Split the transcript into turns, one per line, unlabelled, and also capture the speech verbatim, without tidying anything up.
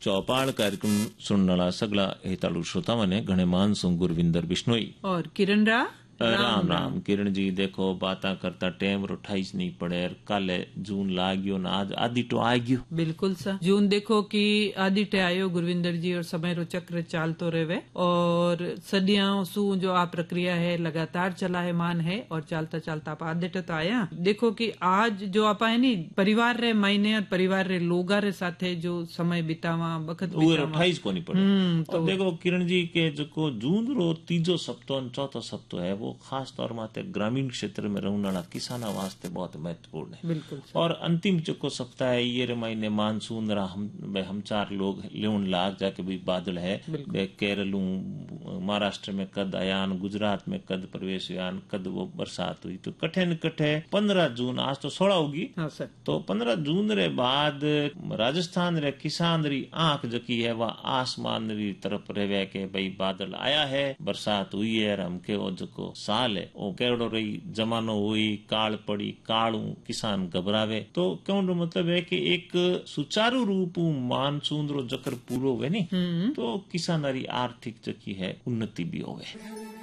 चौपाल कार्यक्रम सुनने सगला हेतालु श्रोता मने घणे मान सु गुरविंदर बिश्नोई
और किरण रा
राम राम, राम। किरण जी देखो बाता करता टेम रो अट्ठाईस नहीं पड़े कल जून लागयो ना आज आदि तो आ गयो।
बिल्कुल सर, जून देखो कि आदि टे आयो गुरविंदर जी और समय रो चक्र चालतो रहे और सदियों सु जो आ प्रक्रिया है लगातार चला है मान है और चालता चालता आप आदि टे तो आया। देखो कि आज जो आप है नी परिवार रे महीने और परिवार रे लोगा रे साथे जो समय बितावा वक्त
अट्ठाईस को नहीं पड़े। तो देखो किरण जी के जो जून रो तीजो सप्ताह चौथो सप्ताह है वो खास तौर माते ग्रामीण क्षेत्र में रहने वाला किसाना वास्ते बहुत महत्वपूर्ण है।
बिल्कुल
और अंतिम जो सप्ताह है ये महीने मानसून रहा हम हम चार लोग लेवन लाग जाके भी बादल है केरलू महाराष्ट्र में कद आयान गुजरात में कद प्रवेश यान कद वो बरसात हुई तो कठे न कठे पंद्रह जून आज तो सोलह होगी।
हाँ सर। तो
पंद्रह जून रे बाद राजस्थान रे किसान री आंख जकी है वह आसमान री तरफ रहे के भाई बादल आया है बरसात हुई है हमके वो जो साल है वो केड़ो रही जमानो हुई काल पड़ी कालू किसान घबरावे तो क्यों मतलब है कि एक सुचारू रूप मानसून रो जकर पूरो हुए नी तो किसानारी आर्थिक जकी है उन्नति भी होवे।